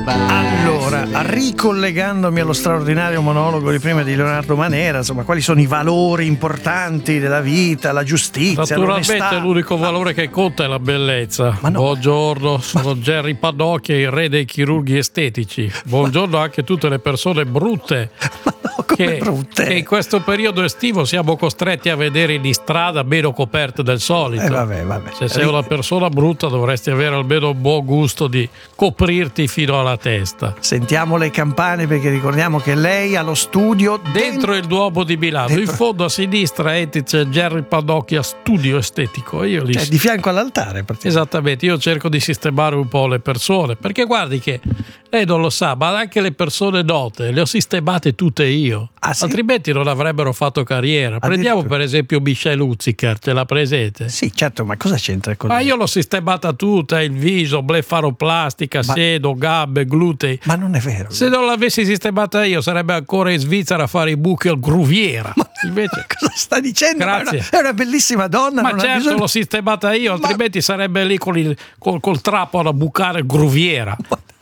Allora, ricollegandomi allo straordinario monologo di prima di Leonardo Manera, insomma, quali sono i valori importanti della vita, la giustizia, Naturalmente l'onestà? l'unico valore che conta è la bellezza. Ma no. Buongiorno, sono Jerry Pannocchia, il re dei chirurghi estetici. Buongiorno anche a tutte le persone brutte. Ma no, come brutte? Che in questo periodo estivo siamo costretti a vedere in strada meno coperte del solito. Vabbè. Se sei una persona brutta dovresti avere almeno un buon gusto di coprirti fino alla testa. Sentiamo le campane, perché ricordiamo che lei ha lo studio Dentro il Duomo di Milano, Dentro. in fondo a sinistra c'è Jerry Pannocchia Studio Estetico. Io li di fianco all'altare, praticamente. Esattamente, io cerco di sistemare un po' le persone, perché guardi che lei non lo sa, ma anche le persone note le ho sistemate tutte io. Ah, sì? Altrimenti non avrebbero fatto carriera. Prendiamo per esempio Michelle Hunziker, ce l'ha presente? Sì, certo, ma cosa c'entra con Ma io l'ho sistemata tutta, il viso, blefaroplastica, seno, gambe, glutei. Ma non è vero. Se non l'avessi sistemata io sarebbe ancora in Svizzera a fare i buchi al gruviera. Invece, cosa sta dicendo? Grazie. È una bellissima donna. ma non ha certo bisogno... l'ho sistemata io, altrimenti sarebbe lì col trappo a bucare il gruviera.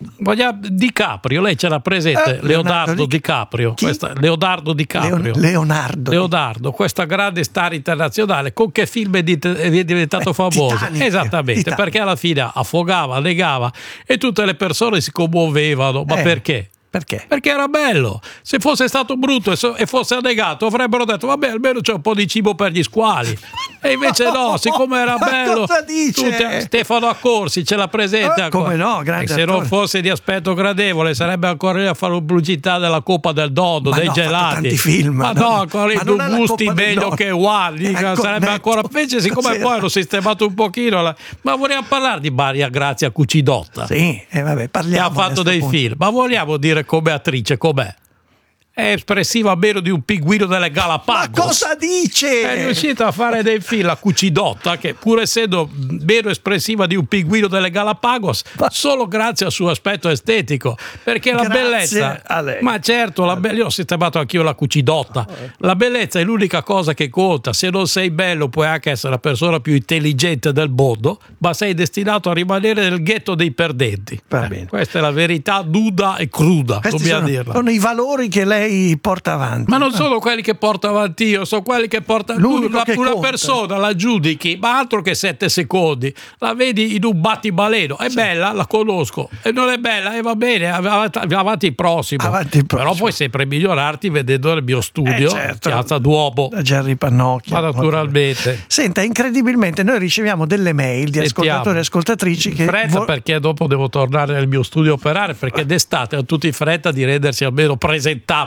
DiCaprio, lei ce l'ha presente? Leonardo DiCaprio. Leonardo DiCaprio. Leonardo, questa grande star internazionale. Con che film è diventato famoso? Titanic. Esattamente, perché alla fine affogava, negava e tutte le persone si commuovevano. Ma perché? Perché? Perché era bello. Se fosse stato brutto e fosse annegato avrebbero detto vabbè, almeno c'è un po' di cibo per gli squali. E invece no, siccome era bello. Cosa dice? Stefano Accorsi ce l'ha presente ancora. Come no, grande e se non fosse di aspetto gradevole sarebbe ancora lì a fare pubblicità della Coppa del Nonno, dei gelati. Tanti film. Ma no, ancora i due gusti meglio che uguali. Sarebbe ancora. Invece, siccome poi hanno sistemato un pochino. Ma vogliamo parlare di Maria Grazia Cucidotta? Sì, vabbè, parliamo. Che ha fatto dei film. Ma vogliamo dire come attrice com'è? È espressiva meno di un pinguino delle Galapagos. Ma cosa dice? È riuscita a fare dei film, la Cucidotta, che pur essendo meno espressiva di un pinguino delle Galapagos, solo grazie al suo aspetto estetico, perché la bellezza, a lei. ma certo, io ho sistemato anch'io la Cucidotta. La bellezza è l'unica cosa che conta. Se non sei bello puoi anche essere la persona più intelligente del mondo, ma sei destinato a rimanere nel ghetto dei perdenti. Va bene. Questa è la verità nuda e cruda. Questi dobbiamo dirla. Sono i valori che lei porta avanti. Ma non sono quelli che porto avanti io, sono quelli che porta una persona, la giudichi, ma altro che 7 secondi. La vedi in un battibaleno, è bella, la conosco, e non è bella, e va bene, avanti il prossimo. Però puoi sempre migliorarti vedendo nel mio studio, certo. Piazza Duomo. Da Jerry Pannocchia. Ma naturalmente. Senta, incredibilmente noi riceviamo delle mail di ascoltatori e ascoltatrici che fretta perché dopo devo tornare nel mio studio a operare, perché d'estate hanno tutti fretta di rendersi almeno presentabili.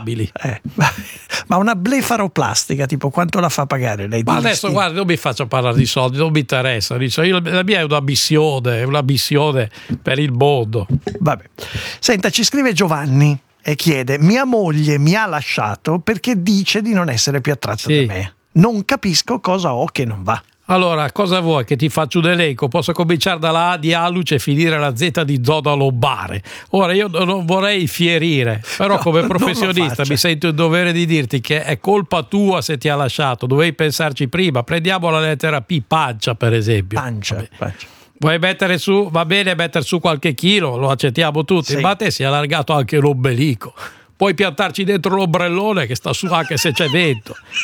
Ma una blefaroplastica, tipo, quanto la fa pagare lei? Ma adesso guarda, non mi faccio parlare di soldi, non mi interessa. La mia è una missione per il mondo. Vabbè. Senta, ci scrive Giovanni e chiede: mia moglie mi ha lasciato perché dice di non essere più attratta da me. Non capisco cosa ho che non va. Allora, cosa vuoi? Che ti faccio un elenco? Posso cominciare dalla A di Aluce e finire la Z di zona lombare. Ora, io non vorrei fierire, però come professionista mi sento in dovere di dirti che è colpa tua se ti ha lasciato. Dovevi pensarci prima. Prendiamo la lettera P, pancia, per esempio. Pancia. Vuoi mettere su? Va bene mettere su qualche chilo, lo accettiamo tutti, sì. Ma a te si è allargato anche l'ombelico. Puoi piantarci dentro l'ombrellone che sta su anche se c'è vento.